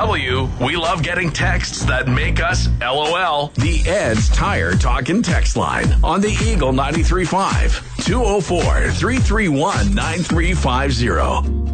DFW, we love getting texts that make us LOL. The Ed's Tire Talk and Text Line on the Eagle 93.5, 204-331-9350.